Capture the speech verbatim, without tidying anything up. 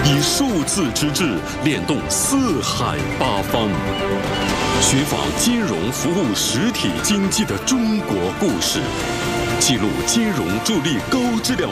以数字之智联动四海八方，寻访金融服务实体经济的中国故事，记录金融助力高质量